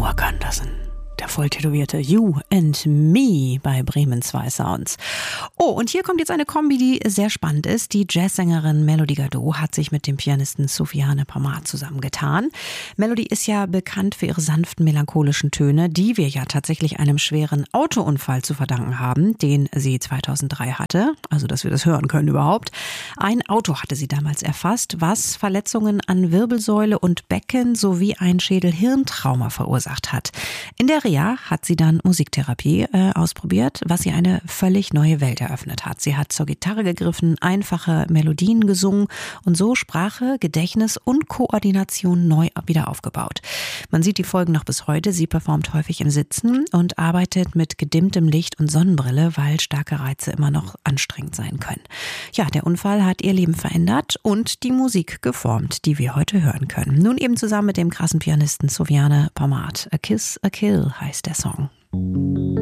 Mark Anderson. Der volltätowierte You and Me bei Bremen 2 Sounds. Oh, und hier kommt jetzt eine Kombi, die sehr spannend ist. Die Jazzsängerin Melody Gardot hat sich mit dem Pianisten Soufiane Pamart zusammengetan. Melody ist ja bekannt für ihre sanften, melancholischen Töne, die wir ja tatsächlich einem schweren Autounfall zu verdanken haben, den sie 2003 hatte. Also, dass wir das hören können überhaupt. Ein Auto hatte sie damals erfasst, was Verletzungen an Wirbelsäule und Becken sowie ein Schädel-Hirntrauma verursacht hat. In der Reha hat sie dann Musiktherapie ausprobiert, was ihr eine völlig neue Welt eröffnet hat. Sie hat zur Gitarre gegriffen, einfache Melodien gesungen und so Sprache, Gedächtnis und Koordination neu wieder aufgebaut. Man sieht die Folgen noch bis heute. Sie performt häufig im Sitzen und arbeitet mit gedimmtem Licht und Sonnenbrille, weil starke Reize immer noch anstrengend sein können. Ja, der Unfall hat ihr Leben verändert und die Musik geformt, die wir heute hören können. Nun eben zusammen mit dem krassen Pianisten Soufiane Pamart. A Kiss, a Kill heißt der Song.